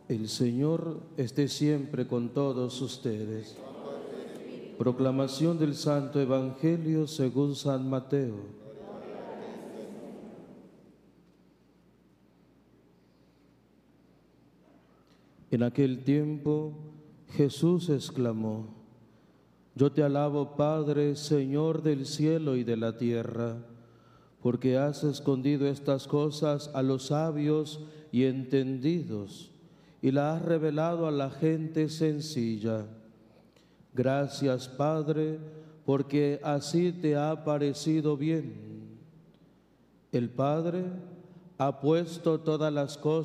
El Señor esté siempre con todos ustedes. Proclamación del Santo Evangelio según San Mateo. En aquel tiempo Jesús exclamó: Yo te alabo, Padre, Señor del cielo y de la tierra, porque has escondido estas cosas a los sabios y entendidos y las has revelado a la gente sencilla. Gracias, Padre, porque así te ha parecido bien. El Padre ha puesto todas las cosas